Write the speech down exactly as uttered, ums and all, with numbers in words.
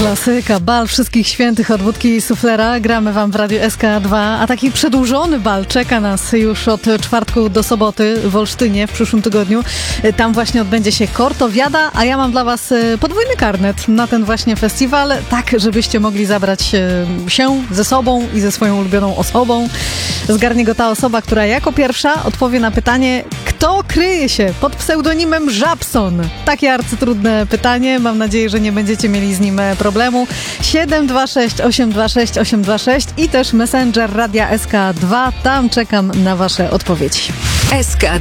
Klasyka, bal wszystkich świętych od wódki i suflera. Gramy wam w Radiu S K dwa, a taki przedłużony bal czeka nas już od czwartku do soboty w Olsztynie w przyszłym tygodniu. Tam właśnie odbędzie się Kortowiada, a ja mam dla was podwójny karnet na ten właśnie festiwal, tak żebyście mogli zabrać się ze sobą i ze swoją ulubioną osobą. Zgarnie go ta osoba, która jako pierwsza odpowie na pytanie, kto kryje się pod pseudonimem Żabson? Takie arcytrudne pytanie. Mam nadzieję, że nie będziecie mieli z nim problemu. siedem dwa sześć osiem dwa sześć osiem dwa sześć i też Messenger Radia S K dwa. Tam czekam na wasze odpowiedzi. S K